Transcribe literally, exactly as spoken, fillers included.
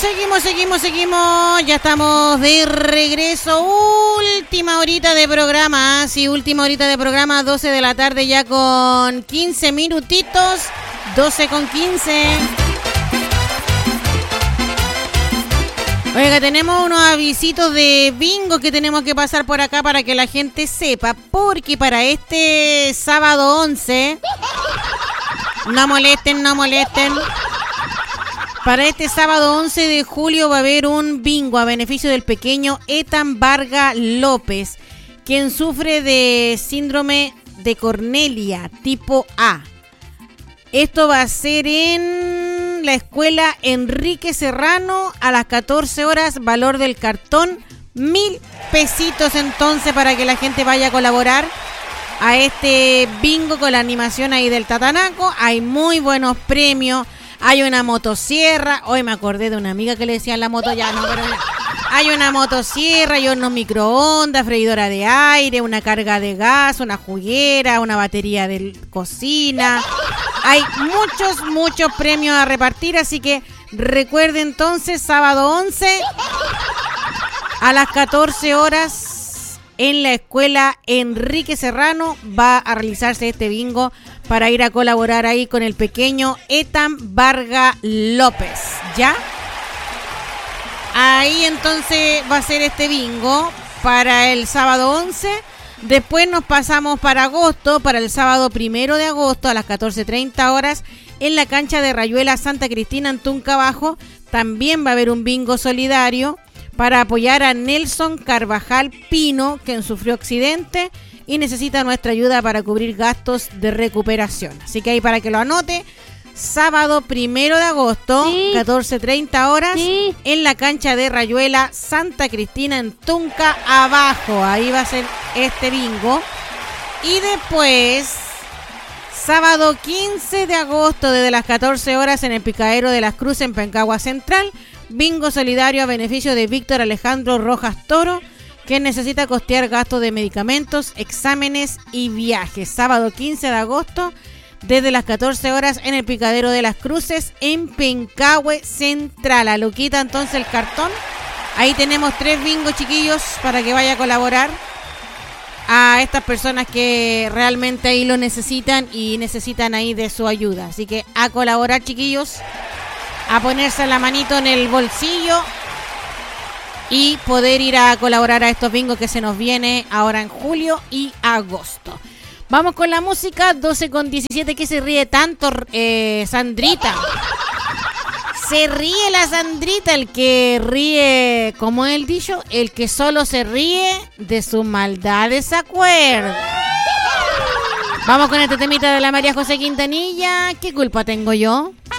Seguimos, seguimos, seguimos. Ya estamos de regreso. Última horita de programa. Sí, última horita de programa. doce de la tarde ya con quince minutitos. doce con quince. Oiga, tenemos unos avisitos de bingo que tenemos que pasar por acá para que la gente sepa. Porque para este sábado once... No molesten, no molesten. Para este sábado once de julio va a haber un bingo a beneficio del pequeño Ethan Vargas López, quien sufre de síndrome de Cornelia tipo A. Esto va a ser en la escuela Enrique Serrano a las catorce horas, valor del cartón, mil pesitos entonces para que la gente vaya a colaborar a este bingo con la animación ahí del Tatanaco. Hay muy buenos premios. Hay una motosierra. Hoy me acordé de una amiga que le decían la moto ya, no, pero ya. Hay una motosierra, hay hornos microondas, freidora de aire, una carga de gas, una juguera, una batería de cocina. Hay muchos, muchos premios a repartir, así que recuerde entonces, sábado once a las catorce horas en la escuela Enrique Serrano va a realizarse este bingo para ir a colaborar ahí con el pequeño Ethan Vargas López, ¿ya? Ahí entonces va a ser este bingo para el sábado once. Después nos pasamos para agosto, para el sábado primero de agosto a las catorce treinta horas en la cancha de Rayuela Santa Cristina en Tunca Bajo. También va a haber un bingo solidario para apoyar a Nelson Carvajal Pino, quien sufrió accidente y necesita nuestra ayuda para cubrir gastos de recuperación. Así que ahí para que lo anote, sábado primero de agosto, sí. catorce treinta horas, sí. en la cancha de Rayuela Santa Cristina en Tunca Abajo. Ahí va a ser este bingo. Y después, sábado quince de agosto, desde las catorce horas en el Picadero de las Cruces en Pencagua Central, bingo solidario a beneficio de Víctor Alejandro Rojas Toro, que necesita costear gastos de medicamentos, exámenes y viajes. Sábado quince de agosto, desde las catorce horas en el Picadero de las Cruces en Pencahue Central. A Luquita entonces el cartón. Ahí tenemos tres bingos, chiquillos, para que vaya a colaborar a estas personas que realmente ahí lo necesitan y necesitan ahí de su ayuda. Así que a colaborar, chiquillos, a ponerse la manito en el bolsillo y poder ir a colaborar a estos bingos que se nos viene ahora en julio y agosto. Vamos con la música, doce con diecisiete. ¿Qué se ríe tanto, eh, Sandrita? Se ríe la Sandrita, el que ríe, como él dicho, el que solo se ríe de su maldad se acuerda. Vamos con este temita de la María José Quintanilla. ¿Qué culpa tengo yo?